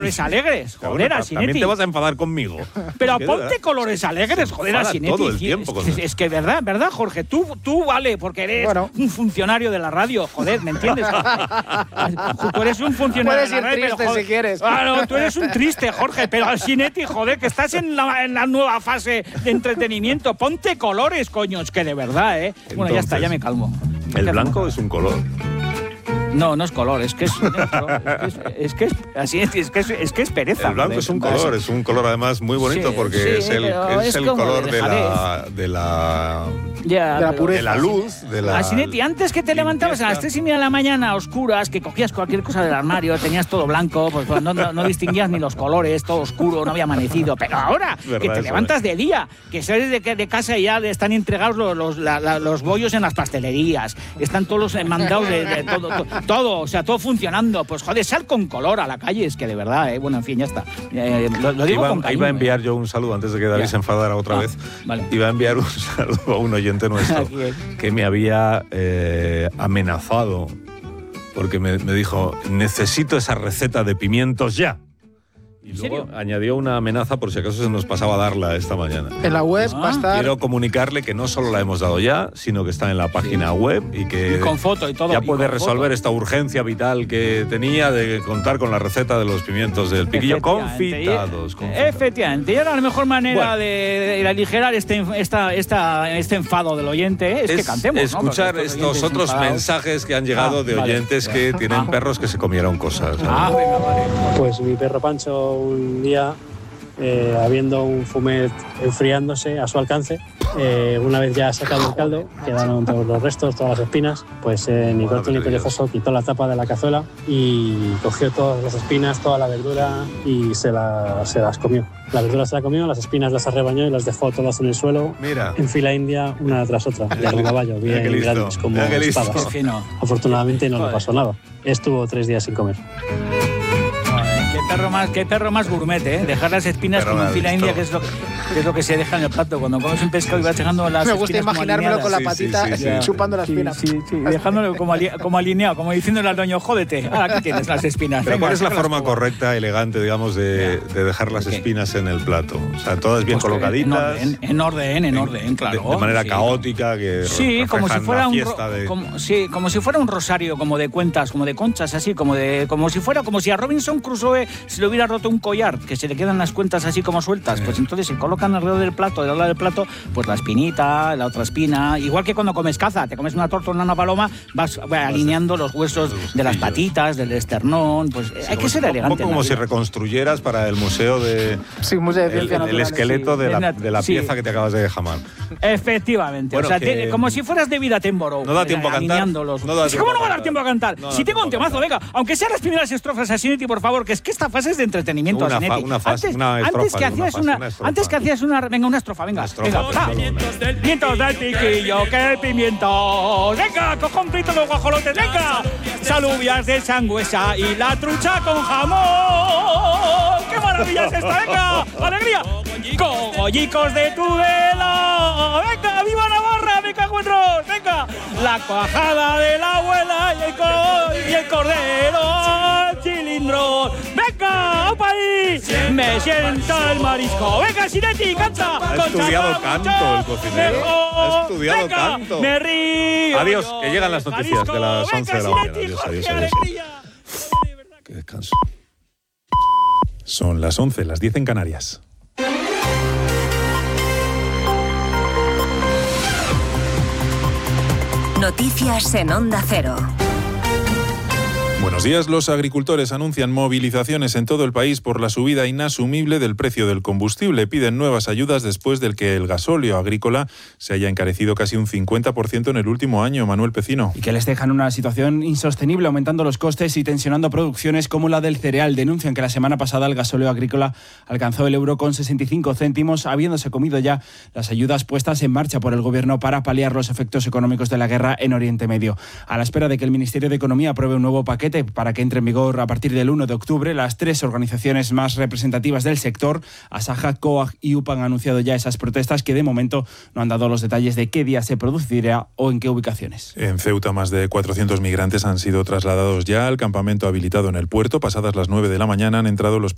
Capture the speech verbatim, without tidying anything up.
colores alegres, joder, bueno, Asinetti. También te vas a enfadar conmigo. Pero ¿Qué ponte verdad? colores alegres, joder, Asinetti. Todo el tiempo con es, es que verdad, verdad, Jorge, tú, tú vale, porque eres bueno. un funcionario de la radio, joder, ¿me entiendes? Tú eres un funcionario Puedes de la radio. ir triste, pero, joder, si quieres. Claro, tú eres un triste, Jorge, pero Asinetti, joder, que estás en la, en la nueva fase de entretenimiento. Ponte colores, coños, que de verdad, ¿eh? Entonces, bueno, ya está, ya me calmo. El blanco es un color. No, no es color, es que es, es, es que es así es, es que es, es que es pereza. El blanco joder, es un color, es un color además muy bonito sí, porque sí, es el, es es el color de la, de la ya, de la pureza, de la luz, de la Asinetti, antes que te levantabas a las tres y media de la mañana a oscuras, que cogías cualquier cosa del armario, tenías todo blanco, pues no, no, no distinguías ni los colores, todo oscuro, no había amanecido. Pero ahora que te levantas de día, que sales de, de casa y ya están entregados los, los, la, la, los bollos en las pastelerías, están todos los mandados de, de todo, todo todo, o sea, todo funcionando, pues joder, sal con color a la calle, es que de verdad, eh, bueno, en fin, ya está. Eh, lo, lo digo iba, con cariño, iba a enviar yo un saludo antes de que David ya. se enfadara otra ah, vez. Vale. Iba a enviar un saludo a un oyente nuestro que me había eh, amenazado porque me, me dijo, necesito esa receta de pimientos ya. Y luego añadió una amenaza por si acaso se nos pasaba a darla esta mañana. En la web ah. va a estar... Quiero comunicarle que no solo la hemos dado ya, sino que está en la página sí. web y que y con foto y todo, ya puede resolver foto. Esta urgencia vital que tenía de contar con la receta de los pimientos del piquillo confitados. confitados. Efectivamente. Y ahora la mejor manera bueno. de, de aligerar este, esta, esta, este enfado del oyente es, es que cantemos. Escuchar ¿no? estos otros enfadados. mensajes que han llegado ah, de oyentes vale. que tienen ah. perros que se comieron cosas. Ah, venga, vale. Pues mi perro Pancho un día, eh, habiendo un fumet enfriándose a su alcance, eh, una vez ya sacado el caldo, quedaron todos los restos, todas las espinas, pues eh, ni corto ni perezoso quitó la tapa de la cazuela y cogió todas las espinas, toda la verdura y se, la, se las comió. La verdura se la comió, las espinas las arrebañó y las dejó todas en el suelo, Mira. en fila india, una tras otra, de a caballo, bien grandes, como espadas. Afortunadamente no le pasó nada. Estuvo tres días sin comer. Qué perro más, qué perro más gourmet, ¿eh? Dejar las espinas pero como en fila india, que es, lo, que es lo que se deja en el plato. Cuando comes un pescado y vas dejando las Me gusta espinas imaginármelo con la sí, patita sí, sí, sí. chupando las sí, espinas. Sí, sí, dejándolo como, ali, como alineado, como diciéndole al doño, jódete, ahora aquí tienes las espinas. Pero venga, ¿cuál es la forma como... correcta, elegante, digamos, de, de dejar las espinas en el plato? O sea, todas bien pues colocaditas. En, en orden, en orden, claro. De, de manera sí. caótica, que sí, como si fuera un de... como, sí, como si fuera un rosario, como de cuentas, como de conchas, así, como de, como si fuera, como si a Robinson Crusoe se le hubiera roto un collar, que se le quedan las cuentas así como sueltas, sí. pues entonces se colocan alrededor del plato, del lado del plato, pues la espinita, la otra espina, igual que cuando comes caza, te comes una torta o una paloma, vas bueno, alineando los huesos los de las patitas, del esternón, pues sí, hay que ser elegante. Un poco como si reconstruyeras para el museo de sí, museo de el, el, el esqueleto sí. de la, de la sí. pieza que te acabas de jamar. Efectivamente, bueno, o sea, te, como si fueras de Vida Attenborough. No da tiempo a cantar. Los... No da ¿Cómo no va a dar tiempo a cantar? No si tengo un temazo, venga, aunque sean las primeras estrofas, Asinetti, por favor, que es que esta fase es de entretenimiento, una Asinetti. Fa, una fase, antes, una estrofa, antes que hacías una, una antes que hacías una, venga, una estrofa, venga, estrofa, venga, pimientos del, pimientos del piquillo, que pimientos, venga, cojoncito de guajolotes, venga, salubias de sangüesa y la trucha con jamón, qué maravilla es esta, venga, alegría, cogollicos de Tudela, venga, viva Navarra, me cago en Dios, venga, la cuajada de la abuela y el, co y el cordero chilindrón, venga, opa ahí, me sienta el marisco, venga, Asinetti, canta, ha estudiado canto el cocinero, ha estudiado venga, canto, me río, adiós, que llegan las noticias marisco, de las once de la mañana, adiós, adiós, adiós. Qué descanso. Son las once, las diez en Canarias. Noticias en Onda Cero. Buenos días. Los agricultores anuncian movilizaciones en todo el país por la subida inasumible del precio del combustible. Piden nuevas ayudas después del que el gasóleo agrícola se haya encarecido casi un cincuenta por ciento en el último año. Manuel Pecino. Y que les dejan una situación insostenible, aumentando los costes y tensionando producciones como la del cereal. Denuncian que la semana pasada el gasóleo agrícola alcanzó el euro con sesenta y cinco céntimos, habiéndose comido ya las ayudas puestas en marcha por el gobierno para paliar los efectos económicos de la guerra en Oriente Medio. A la espera de que el Ministerio de Economía apruebe un nuevo paquete para que entre en vigor a partir del uno de octubre, las tres organizaciones más representativas del sector, Asaja, COAG y UPA, han anunciado ya esas protestas que de momento no han dado los detalles de qué día se producirá o en qué ubicaciones. En Ceuta, más de cuatrocientos migrantes han sido trasladados ya al campamento habilitado en el puerto. Pasadas las nueve de la mañana han entrado los